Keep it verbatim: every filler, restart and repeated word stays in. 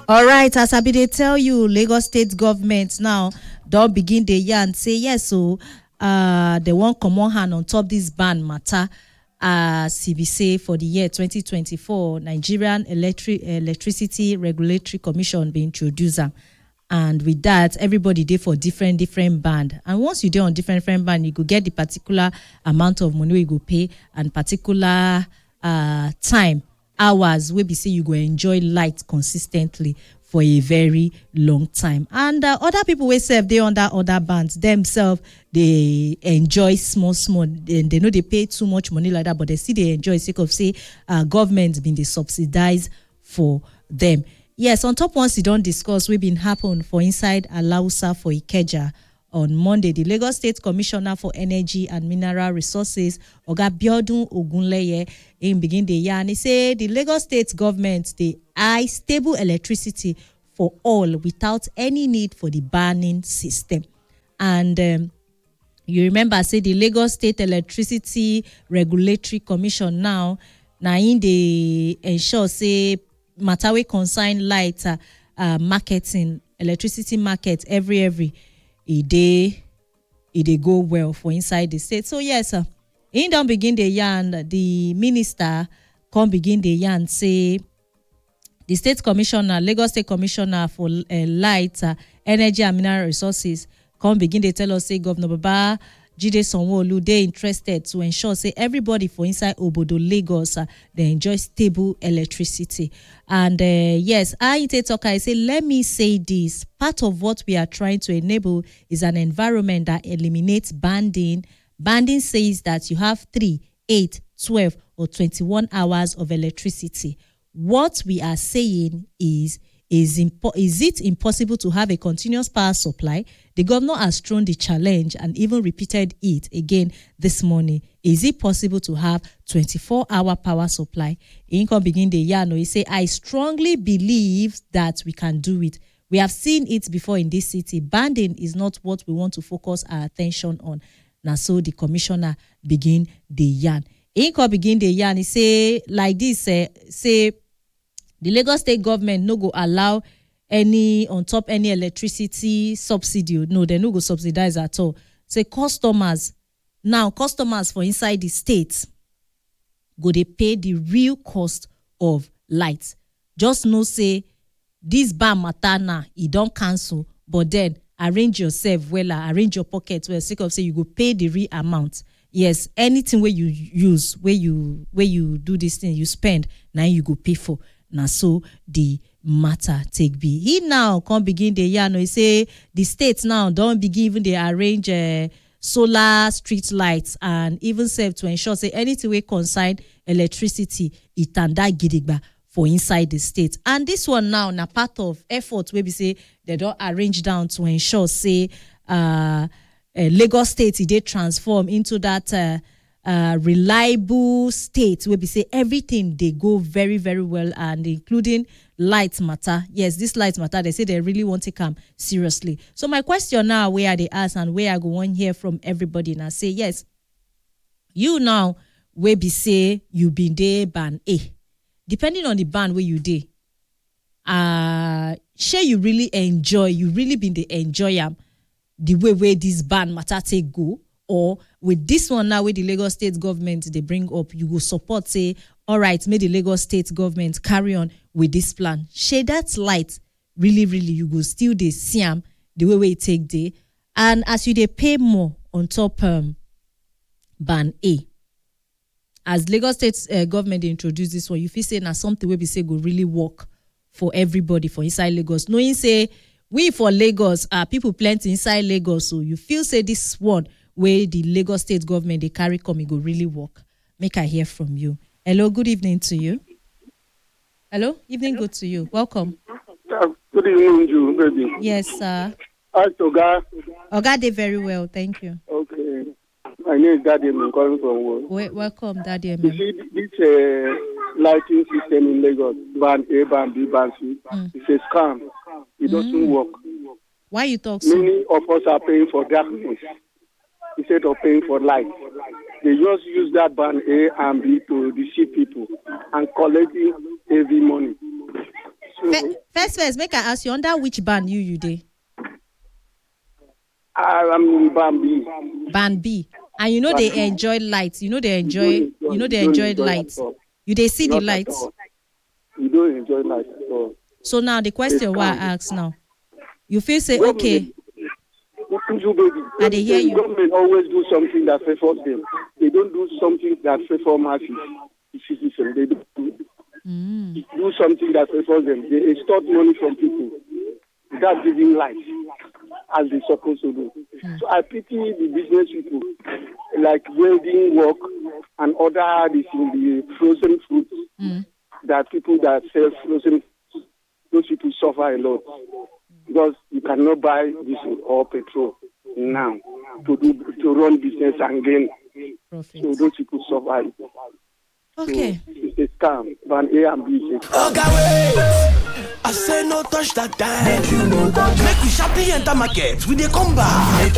All right, as I be they tell you, Lagos State government now don't begin the year and say yes, so uh they won't come on hand on top this ban matter. Uh C B C for the year twenty twenty-four, Nigerian Electric Electricity Regulatory Commission be introduced. And with that, everybody did for different different band. And once you do on different different band, you could get the particular amount of money you go pay and particular uh time. Hours where be say you go enjoy light consistently for a very long time. And uh, other people will serve they under other bands themselves, they enjoy small small, they, they know they pay too much money like that, but they see they enjoy sake of say uh, government been they subsidize for them. Yes, on top once you don't discuss, we've been happen for inside Alausa for Ikeja. On Monday, the Lagos State Commissioner for Energy and Mineral Resources, Oga Biodun Ogunleye, in begin the year, and he say the Lagos State government they high stable electricity for all without any need for the banning system. And um, you remember, say the Lagos State Electricity Regulatory Commission now, now in the ensure say matter we consign light uh, uh, marketing electricity market every every. E dey e dey go well for inside the state. So yes, sir. In don't begin the yarn, the minister come begin the yarn say the state commissioner, Lagos State Commissioner for uh, Light, uh, Energy and Mineral Resources, come begin they tell us say Governor Baba Jide Sanwo-Olu they interested to ensure say everybody for inside Obodo Lagos uh, they enjoy stable electricity. And uh, yes, I talk I say let me say this, part of what we are trying to enable is an environment that eliminates banding. Banding says that you have three, eight, twelve or twenty-one hours of electricity. What we are saying is Is, impo- is it impossible to have a continuous power supply? The governor has thrown the challenge and even repeated it again this morning. Is it possible to have twenty-four hour power supply? In can begin the yarn. He say, I strongly believe that we can do it. We have seen it before in this city. Banding is not what we want to focus our attention on. Now, so the commissioner begin the yarn. In can begin the yarn. He say, like this, uh, say, the Lagos State government no go allow any on top any electricity subsidy. No, they no go subsidize at all. Say customers now, customers for inside the state go they pay the real cost of light. Just know say this ban matana e don't cancel, but then arrange yourself well, arrange your pocket well. Sake of say you go pay the real amount. Yes, anything where you use, where you where you do this thing, you spend now you go pay for. Now, so the matter take be. He now can't begin the year. No, he say the states now don't begin even they arrange uh, solar street lights and even serve to ensure say anything we concern electricity it and that gidigba for inside the state. And this one now na part of effort where we say they don't arrange down to ensure say uh, uh Lagos State they transform into that. Uh, Uh, reliable state where we say everything they go very very well, and including light matter. Yes, this light matter they say they really want to come seriously. So my question now where they ask and where I go on hear from everybody and I say yes, you now where we say you been there ban A, depending on the band where you did, uh share you really enjoy you really been the enjoy am the way where this band matter take go. Or with this one now, with the Lagos State government they bring up, you will support, say, all right, may the Lagos State government carry on with this plan. Share that light, really, really, you go still they see am the way we take day. And as you they pay more on top um, ban A, as Lagos State uh, government they introduce this one, you feel say now something where we say go really work for everybody for inside Lagos. Knowing say we for Lagos, uh, people plenty inside Lagos, so you feel say this one where the Lagos State government they carry come, it go really work. Make I hear from you. Hello, good evening to you. Hello, evening Hello? Good to you. Welcome. Uh, good evening, you, baby. Yes, sir. Hi, Oga. Oga did very well, thank you. Okay. My name is Daddy. I'm calling from work. Wait, welcome, Daddy. You see, this uh, lighting system in Lagos, ban A, ban B, ban C, mm. it's a scam. It doesn't mm. work. Why you talk so? Many of us are paying for darkness instead of paying for light. They just use that ban A and B to deceive people and collecting heavy money. So, first, first, make I ask you, under which band you you dey? I am Bambi. Band B. And you know they enjoy lights. You know they enjoy. You know they enjoy lights. You they see the lights. You don't enjoy lights at all. So now the question why I ask now, you feel say okay. I they hear you. Government always do something that favors them. They don't do something that favors masses. They don't do, mm. do something that favors them. They extort money from people without giving life as they're supposed to do. Mm. So I pity the business people, like welding work and other this in the frozen fruits. Mm. That people that sell frozen, those people suffer a lot because you cannot buy diesel or petrol now to do to run business and gain profit. So those people suffer. Okay. So it's a scam. Ban A and B is a scam. Okay, wait. I say no touch that time. Make you no go. Make we sharply enter market. We dey come back.